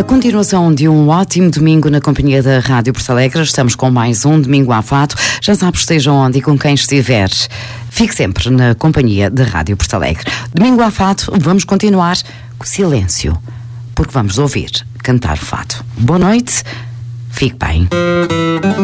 Continuação de um ótimo domingo na companhia da Rádio Porto Alegre. Estamos com mais um Domingo à Fato. Já sabes, esteja onde e com quem estiver. Fique sempre na companhia da Rádio Porto Alegre. Domingo à Fato, vamos continuar com silêncio, porque vamos ouvir cantar o fato. Boa noite, fique bem.